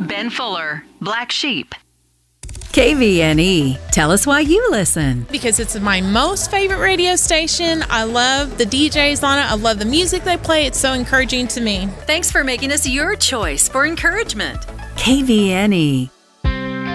Ben Fuller, Black Sheep. KVNE. Tell us why you listen. Because it's my most favorite radio station. I love the DJs on it. I love the music they play. It's so encouraging to me. Thanks for making us your choice for encouragement. KVNE.